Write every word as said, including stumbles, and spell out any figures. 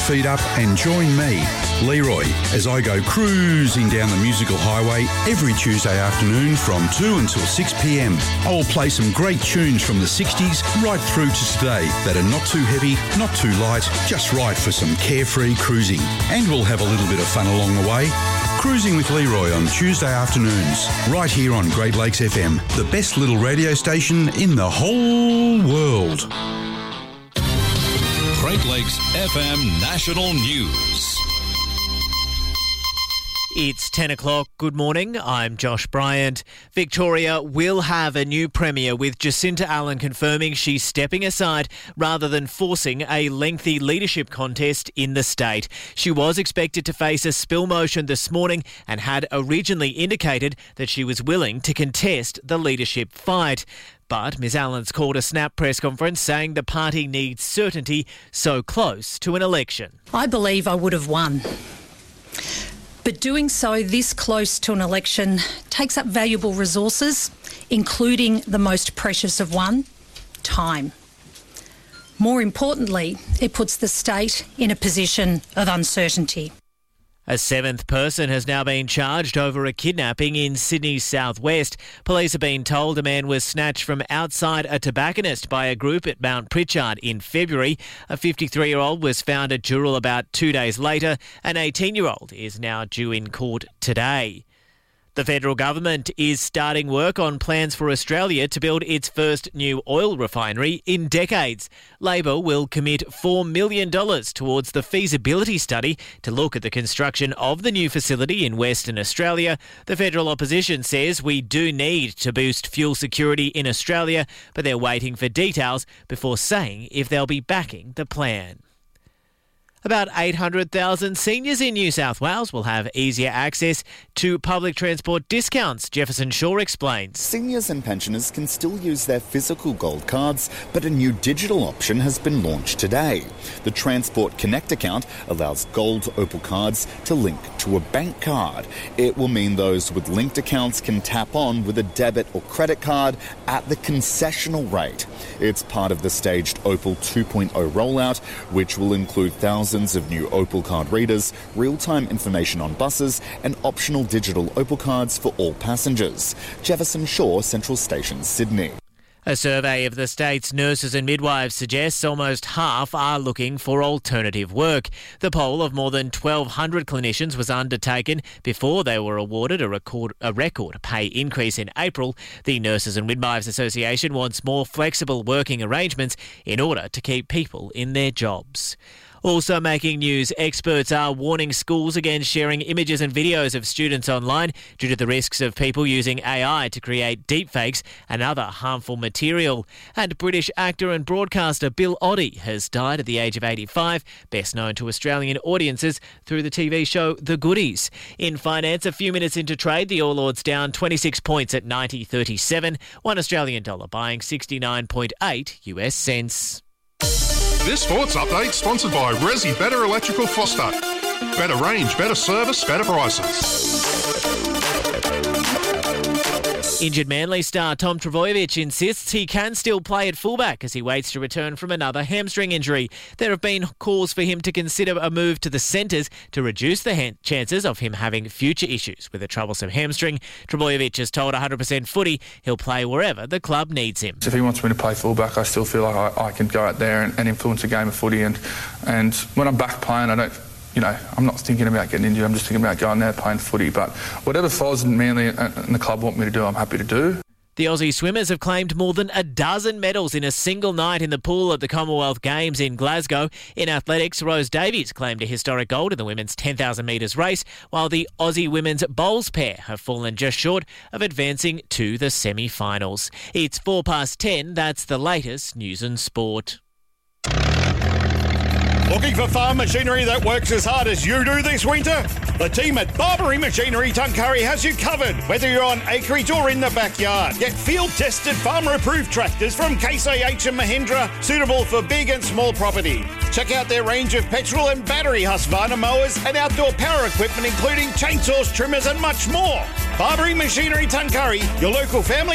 feet up and join me, Leroy, as I go cruising down the musical highway every Tuesday afternoon from two until six p m. I will play some great tunes from the sixties right through to today that are not too heavy, not too light, just right for some carefree cruising. And we'll have a little bit of fun along the way. Cruising with Leroy on Tuesday afternoons, right here on Great Lakes F M, the best little radio station in the whole world. Great Lakes F M National News. It's ten o'clock. Good morning. I'm Josh Bryant. Victoria will have a new Premier, with Jacinta Allen confirming she's stepping aside rather than forcing a lengthy leadership contest in the state. She was expected to face a spill motion this morning and had originally indicated that she was willing to contest the leadership fight. But Miz Allen's called a snap press conference saying the party needs certainty so close to an election. I believe I would have won. But doing so this close to an election takes up valuable resources, including the most precious of one, time. More importantly, it puts the state in a position of uncertainty. A seventh person has now been charged over a kidnapping in Sydney's southwest. Police have been told a man was snatched from outside a tobacconist by a group at Mount Pritchard in February. A fifty-three-year-old was found at Dural about two days later. An eighteen-year-old is now due in court today. The federal government is starting work on plans for Australia to build its first new oil refinery in decades. Labor will commit four million dollars towards the feasibility study to look at the construction of the new facility in Western Australia. The federal opposition says we do need to boost fuel security in Australia, but they're waiting for details before saying if they'll be backing the plan. About eight hundred thousand seniors in New South Wales will have easier access to public transport discounts, Jefferson Shaw explains. Seniors and pensioners can still use their physical gold cards, but a new digital option has been launched today. The Transport Connect account allows gold Opal cards to link to a bank card. It will mean those with linked accounts can tap on with a debit or credit card at the concessional rate. It's part of the staged Opal two point oh rollout, which will include thousands of new Opal card readers, real-time information on buses, and optional digital Opal cards for all passengers. Jefferson Shaw, Central Station, Sydney. A survey of the state's nurses and midwives suggests almost half are looking for alternative work. The poll of more than twelve hundred clinicians was undertaken before they were awarded a record, a record pay increase in April. The Nurses and Midwives Association wants more flexible working arrangements in order to keep people in their jobs. Also making news, experts are warning schools against sharing images and videos of students online due to the risks of people using A I to create deepfakes and other harmful material. And British actor and broadcaster Bill Oddie has died at the age of eighty-five, best known to Australian audiences through the T V show The Goodies. In finance, a few minutes into trade, the All Ords down twenty-six points at ninety thirty-seven, one Australian dollar buying sixty-nine point eight U S cents. This sports update sponsored by Resi Better Electrical Foster. Better range, better service, better prices. Injured Manly star Tom Trbojevic insists he can still play at fullback as he waits to return from another hamstring injury. There have been calls for him to consider a move to the centres to reduce the ha- chances of him having future issues with a troublesome hamstring. Trbojevic has told one hundred percent Footy he'll play wherever the club needs him. If he wants me to play fullback, I still feel like I, I can go out there and, and influence a game of footy. And, and when I'm back playing, I don't... You know, I'm not thinking about getting injured, I'm just thinking about going there playing footy. But whatever Foz and Manly and the club want me to do, I'm happy to do. The Aussie swimmers have claimed more than a dozen medals in a single night in the pool at the Commonwealth Games in Glasgow. In athletics, Rose Davies claimed a historic gold in the women's ten thousand metres race, while the Aussie women's bowls pair have fallen just short of advancing to the semi-finals. It's four past ten, that's the latest news and sport. Looking for farm machinery that works as hard as you do this winter? The team at Barbary Machinery Tuncurry has you covered, whether you're on acreage or in the backyard. Get field-tested, farmer-approved tractors from Case A H and Mahindra, suitable for big and small property. Check out their range of petrol and battery Husqvarna mowers and outdoor power equipment, including chainsaws, trimmers and much more. Barbary Machinery Tuncurry, your local family